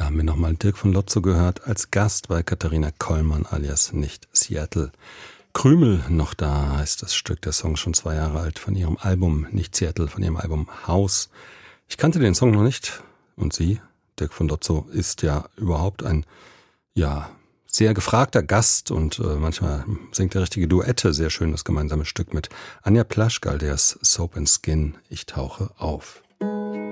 haben wir nochmal Dirk von Lotzo gehört, als Gast bei Katharina Kollmann alias Nicht Seattle. Krümel noch da heißt das Stück, der Song schon 2 Jahre alt, von ihrem Album Nicht Seattle, von ihrem Album Haus. Ich kannte den Song noch nicht und sie, Dirk von Lotzo, ist ja überhaupt ein, sehr gefragter Gast und manchmal singt er richtige Duette, sehr schön das gemeinsame Stück mit Anja Plaschkal, der ist Soap and Skin, Ich tauche auf.